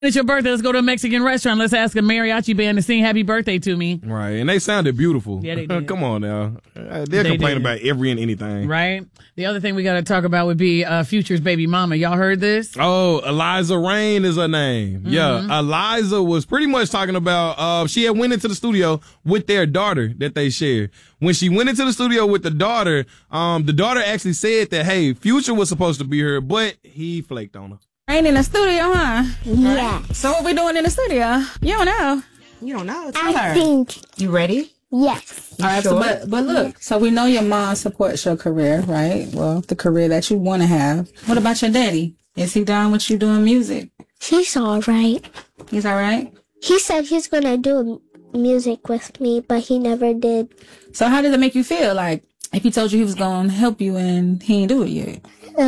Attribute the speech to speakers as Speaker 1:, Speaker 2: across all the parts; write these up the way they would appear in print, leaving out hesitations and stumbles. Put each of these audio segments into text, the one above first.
Speaker 1: It's your birthday. Let's go to a Mexican restaurant. Let's ask a mariachi band to sing happy birthday to me.
Speaker 2: Right. And they sounded beautiful.
Speaker 1: Yeah, they did.
Speaker 2: Come on now. They're complaining about every and anything.
Speaker 1: Right. The other thing we got to talk about would be Future's baby mama. Y'all heard this?
Speaker 2: Oh, Eliza Rain is her name. Yeah. Eliza was pretty much talking about, she had went into the studio with their daughter that they share. When she went into the studio with the daughter actually said that, hey, Future was supposed to be her, but he flaked on her.
Speaker 3: Ain't in the studio, huh?
Speaker 4: Yeah.
Speaker 3: So what we doing in the studio? You don't know.
Speaker 5: You don't know.
Speaker 4: I think.
Speaker 5: You ready?
Speaker 4: Yes.
Speaker 3: All right,
Speaker 5: sure?
Speaker 3: but look, so we know your mom supports your career, right? Well, the career that you want to have. What about your daddy? Is he down with you doing music?
Speaker 4: He's all right.
Speaker 3: He's all right?
Speaker 4: He said he's going to do music with me, but he never did.
Speaker 3: So how did it make you feel? Like, if he told you he was going to help you and he ain't do it yet?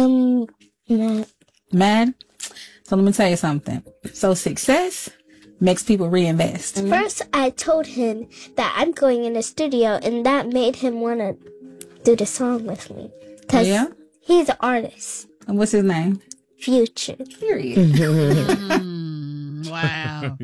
Speaker 4: Mad.
Speaker 3: Mad? So let me tell you something. So success makes people reinvest.
Speaker 4: First, I told him that I'm going in the studio, and that made him want to do the song with me. Because he's an artist.
Speaker 3: And what's his name?
Speaker 4: Future.
Speaker 3: Period.
Speaker 1: Wow.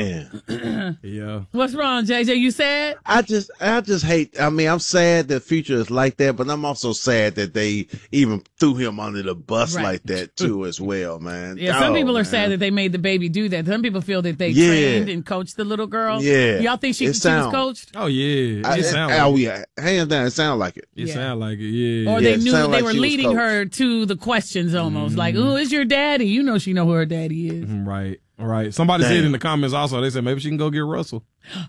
Speaker 6: Man.
Speaker 2: Yeah.
Speaker 1: What's wrong, JJ? You sad?
Speaker 6: I just hate, I'm sad that Future is like that, but I'm also sad that they even threw him under the bus like that too as well, man.
Speaker 1: Yeah, some people are sad that they made the baby do that. Some people feel that they trained and coached the little girl.
Speaker 6: Yeah.
Speaker 1: Y'all think she was coached?
Speaker 2: Oh, yeah. It sounds
Speaker 6: like yeah. Hands down, it sounded like it.
Speaker 2: It sounded like it, yeah.
Speaker 1: Or they knew that they were leading her to the questions almost. Like, oh, it's your daddy. You know she know who her daddy is.
Speaker 2: Right. Right. Somebody said in the comments also, they said maybe she can go get Russell.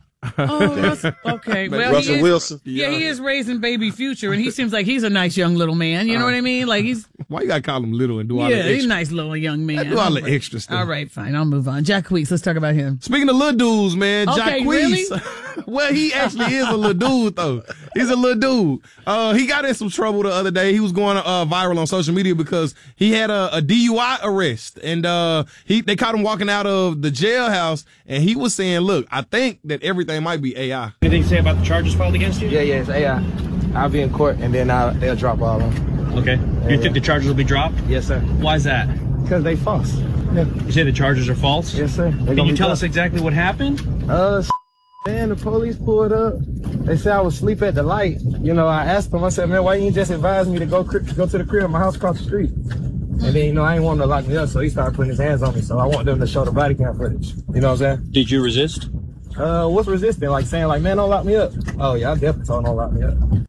Speaker 1: Oh, Russell. Okay. Well,
Speaker 6: Russell Wilson.
Speaker 1: Yeah, he is raising baby Future, and he seems like he's a nice young little man. You know what I mean? Like he's.
Speaker 2: Why you gotta call him little and do all the extra?
Speaker 1: Yeah, he's a nice little young man.
Speaker 2: Do all the extra stuff.
Speaker 1: All right, fine. I'll move on. Jacquees, let's talk about him.
Speaker 2: Speaking of little dudes, man,
Speaker 1: Okay,
Speaker 2: Jacquees.
Speaker 1: really?
Speaker 2: Well, he actually is a little dude, though. He's a little dude. He got in some trouble the other day. He was going viral on social media because he had a DUI arrest, and they caught him walking out of the jailhouse, and he was saying, "Look, I think that everything might be AI."
Speaker 7: Anything to say about the charges filed against you?
Speaker 8: Yeah, it's AI. I'll be in court, and then they'll drop all of them.
Speaker 7: Okay. You think the charges will be dropped?
Speaker 8: Yes, sir.
Speaker 7: Why is that?
Speaker 8: Because they false. Yeah.
Speaker 7: You say the charges are false?
Speaker 8: Yes, sir.
Speaker 7: Can you tell us exactly what happened?
Speaker 8: Man, the police pulled up. They said I was asleep at the light. You know, I asked them, I said, man, why you just advise me to go to the crib, my house across the street? And then, I ain't want to lock me up, so he started putting his hands on me. So I want them to show the body cam footage. You know what I'm saying?
Speaker 7: Did you resist?
Speaker 8: What's resisting? Like saying, man, don't lock me up. Oh, yeah, I definitely told him don't lock me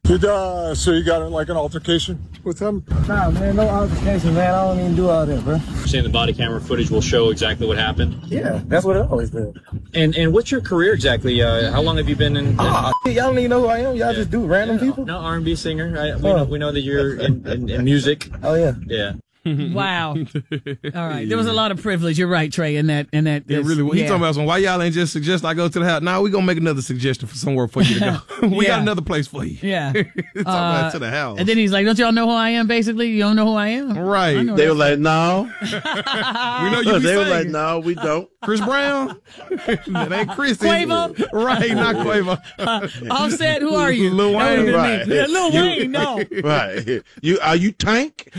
Speaker 8: up.
Speaker 9: So you got an altercation with him?
Speaker 8: Nah, man, no altercation, man. I don't even do all that, bro.
Speaker 7: You're saying the body camera footage will show exactly what happened?
Speaker 8: Yeah, that's what it always does.
Speaker 7: And what's your career exactly? How long have you been in?
Speaker 8: Y'all don't even know who I am. Y'all just do random people.
Speaker 7: No, R&B singer. We know that you're in music.
Speaker 8: Oh yeah.
Speaker 7: Yeah.
Speaker 1: Wow. All right. There was a lot of privilege. You're right, Trey, in that.
Speaker 2: It really was. He talking about why y'all ain't just suggest I go to the house. Nah, we gonna make another suggestion for somewhere for you to go. We got another place for you.
Speaker 1: Yeah.
Speaker 2: Talking about to the house.
Speaker 1: And then he's like, don't y'all know who I am, basically? You don't know who I am?
Speaker 2: Right.
Speaker 6: They were like, no.
Speaker 2: We know you be
Speaker 6: They were
Speaker 2: singing.
Speaker 6: like, no, we don't.
Speaker 2: Chris Brown? That ain't Chris.
Speaker 1: Quavo?
Speaker 2: Right, not Quavo.
Speaker 1: Offset, who are you?
Speaker 2: Lil Wayne.
Speaker 6: Right.
Speaker 1: Yeah, Lil Wayne, no.
Speaker 6: Right. Are you Tank?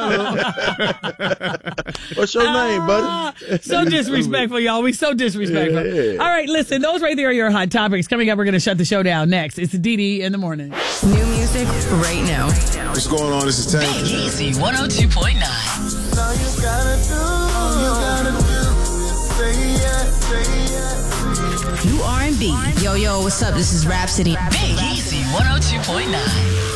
Speaker 6: What's your name, buddy?
Speaker 1: So disrespectful, y'all. We so disrespectful.
Speaker 6: Yeah.
Speaker 1: All right, listen, those right there are your hot topics. Coming up, we're going to shut the show down next. It's DD in the morning.
Speaker 5: New music right now.
Speaker 9: What's going on? This is Tank.
Speaker 5: Easy 102.9. New R&B. Yo, what's up? This is Rhapsody. Big Easy 102.9.